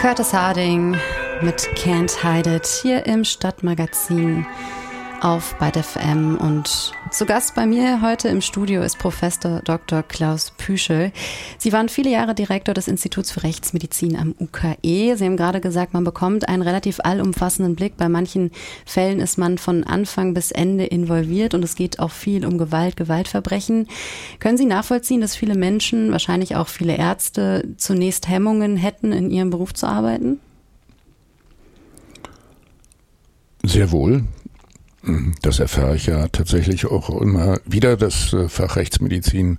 Curtis Harding mit Can't Hide It hier im Stadtmagazin auf BYTE FM. Und zu Gast bei mir heute im Studio ist Professor Dr. Klaus Püschel. Sie waren viele Jahre Direktor des Instituts für Rechtsmedizin am UKE. Sie haben gerade gesagt, man bekommt einen relativ allumfassenden Blick. Bei manchen Fällen ist man von Anfang bis Ende involviert und es geht auch viel um Gewalt, Gewaltverbrechen. Können Sie nachvollziehen, dass viele Menschen, wahrscheinlich auch viele Ärzte, zunächst Hemmungen hätten, in ihrem Beruf zu arbeiten? Sehr wohl. Das erfahre ich ja tatsächlich auch immer wieder. Das Fach Rechtsmedizin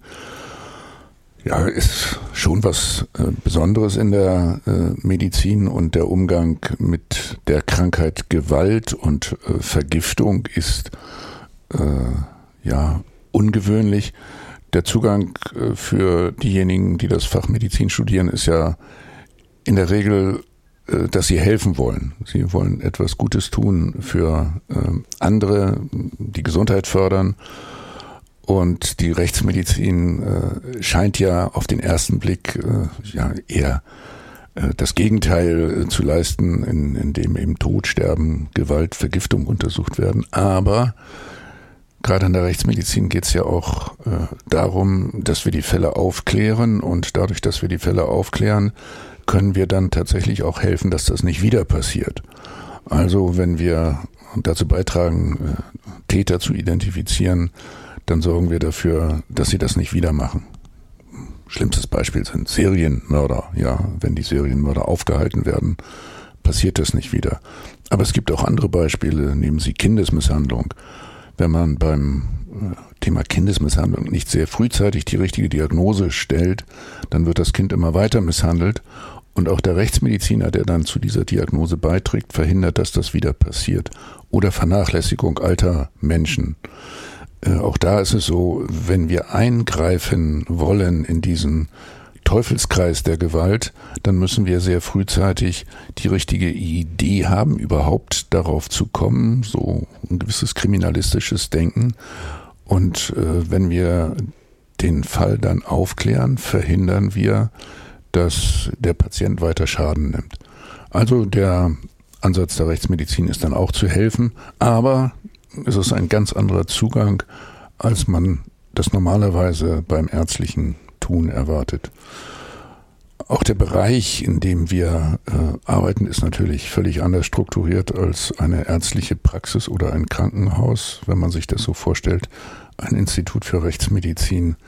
ist schon was Besonderes in der Medizin, und der Umgang mit der Krankheit Gewalt und Vergiftung ist ungewöhnlich. Der Zugang für diejenigen, die das Fach Medizin studieren, ist ja in der Regel, dass sie helfen wollen. Sie wollen etwas Gutes tun für andere, die Gesundheit fördern. Und die Rechtsmedizin scheint ja auf den ersten Blick eher das Gegenteil zu leisten, indem eben Tod, Sterben, Gewalt, Vergiftung untersucht werden. Aber gerade in der Rechtsmedizin geht es ja auch darum, dass wir die Fälle aufklären, und dadurch, dass wir die Fälle aufklären, können wir dann tatsächlich auch helfen, dass das nicht wieder passiert. Also wenn wir dazu beitragen, Täter zu identifizieren, dann sorgen wir dafür, dass sie das nicht wieder machen. Schlimmstes Beispiel sind Serienmörder. Ja, wenn die Serienmörder aufgehalten werden, passiert das nicht wieder. Aber es gibt auch andere Beispiele, nehmen Sie Kindesmisshandlung. Wenn man beim Thema Kindesmisshandlung nicht sehr frühzeitig die richtige Diagnose stellt, dann wird das Kind immer weiter misshandelt. Und auch der Rechtsmediziner, der dann zu dieser Diagnose beiträgt, verhindert, dass das wieder passiert. Oder Vernachlässigung alter Menschen. Auch da ist es so, wenn wir eingreifen wollen in diesen Teufelskreis der Gewalt, dann müssen wir sehr frühzeitig die richtige Idee haben, überhaupt darauf zu kommen, so ein gewisses kriminalistisches Denken. Und wenn wir den Fall dann aufklären, verhindern wir, dass der Patient weiter Schaden nimmt. Also der Ansatz der Rechtsmedizin ist dann auch zu helfen, aber es ist ein ganz anderer Zugang, als man das normalerweise beim ärztlichen Tun erwartet. Auch der Bereich, in dem wir arbeiten, ist natürlich völlig anders strukturiert als eine ärztliche Praxis oder ein Krankenhaus. Wenn man sich das so vorstellt, ein Institut für Rechtsmedizin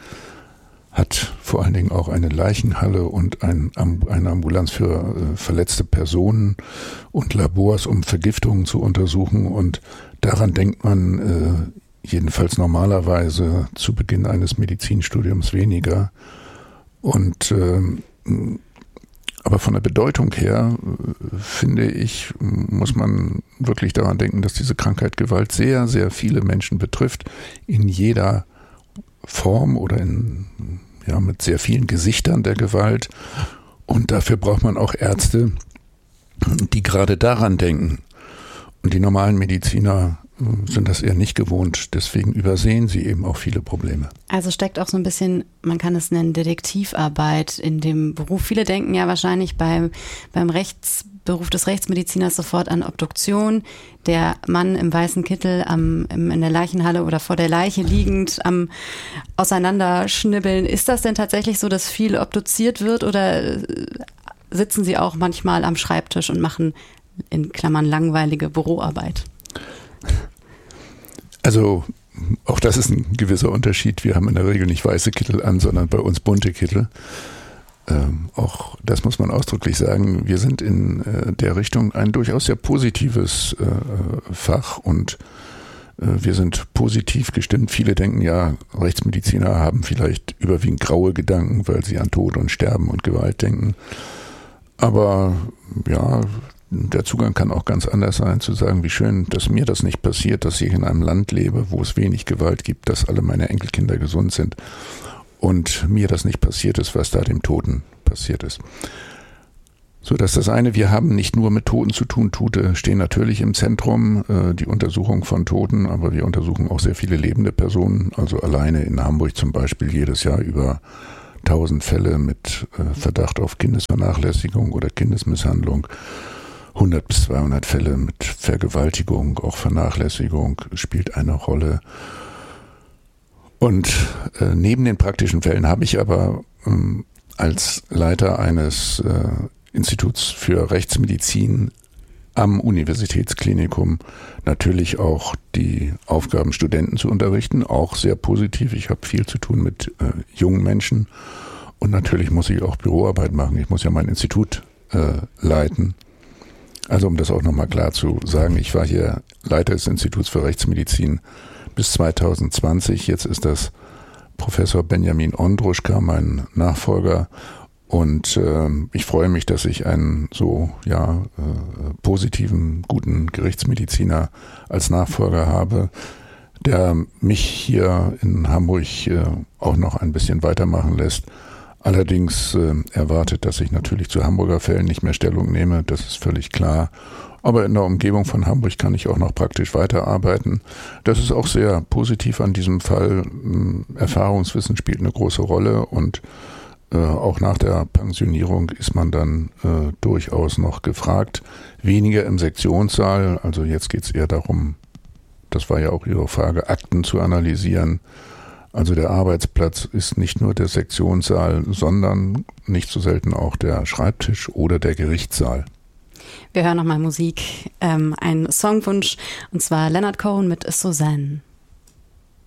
hat vor allen Dingen auch eine Leichenhalle und eine Ambulanz für verletzte Personen und Labors, um Vergiftungen zu untersuchen. Und daran denkt man jedenfalls normalerweise zu Beginn eines Medizinstudiums weniger. Und aber von der Bedeutung her, finde ich, muss man wirklich daran denken, dass diese Krankheit Gewalt sehr, sehr viele Menschen betrifft, in jeder Form oder mit sehr vielen Gesichtern der Gewalt. Und dafür braucht man auch Ärzte, die gerade daran denken. Und die normalen Mediziner sind das eher nicht gewohnt. Deswegen übersehen sie eben auch viele Probleme. Also steckt auch so ein bisschen, man kann es nennen, Detektivarbeit in dem Beruf. Viele denken ja wahrscheinlich beim Beruf des Rechtsmediziners sofort an Obduktion. Der Mann im weißen Kittel in der Leichenhalle oder vor der Leiche liegend am Auseinanderschnibbeln. Ist das denn tatsächlich so, dass viel obduziert wird, oder sitzen Sie auch manchmal am Schreibtisch und machen in Klammern langweilige Büroarbeit? Also auch das ist ein gewisser Unterschied. Wir haben in der Regel nicht weiße Kittel an, sondern bei uns bunte Kittel. Auch das muss man ausdrücklich sagen. Wir sind in der Richtung ein durchaus sehr positives Fach, und wir sind positiv gestimmt. Viele denken ja, Rechtsmediziner haben vielleicht überwiegend graue Gedanken, weil sie an Tod und Sterben und Gewalt denken. Aber ja, der Zugang kann auch ganz anders sein, zu sagen, wie schön, dass mir das nicht passiert, dass ich in einem Land lebe, wo es wenig Gewalt gibt, dass alle meine Enkelkinder gesund sind und mir das nicht passiert ist, was da dem Toten passiert ist. So, dass das eine, wir haben nicht nur mit Toten zu tun, Tote stehen natürlich im Zentrum, die Untersuchung von Toten, aber wir untersuchen auch sehr viele lebende Personen, also alleine in Hamburg zum Beispiel jedes Jahr über 1000 Fälle mit Verdacht auf Kindesvernachlässigung oder Kindesmisshandlung, 100 bis 200 Fälle mit Vergewaltigung, auch Vernachlässigung spielt eine Rolle. Und neben den praktischen Fällen habe ich aber als Leiter eines Instituts für Rechtsmedizin am Universitätsklinikum natürlich auch die Aufgaben, Studenten zu unterrichten, auch sehr positiv. Ich habe viel zu tun mit jungen Menschen und natürlich muss ich auch Büroarbeit machen. Ich muss ja mein Institut leiten. Also um das auch nochmal klar zu sagen, ich war hier Leiter des Instituts für Rechtsmedizin bis 2020. Jetzt ist das Professor Benjamin Ondruschka, mein Nachfolger. Und ich freue mich, dass ich einen so positiven, guten Gerichtsmediziner als Nachfolger habe, der mich hier in Hamburg auch noch ein bisschen weitermachen lässt. Allerdings erwartet, dass ich natürlich zu Hamburger Fällen nicht mehr Stellung nehme, das ist völlig klar. Aber in der Umgebung von Hamburg kann ich auch noch praktisch weiterarbeiten. Das ist auch sehr positiv an diesem Fall. Erfahrungswissen spielt eine große Rolle und auch nach der Pensionierung ist man dann durchaus noch gefragt. Weniger im Sektionssaal, also jetzt geht es eher darum, das war ja auch Ihre Frage, Akten zu analysieren. Also der Arbeitsplatz ist nicht nur der Sektionssaal, sondern nicht so selten auch der Schreibtisch oder der Gerichtssaal. Wir hören nochmal Musik, ein Songwunsch, und zwar Leonard Cohen mit Suzanne.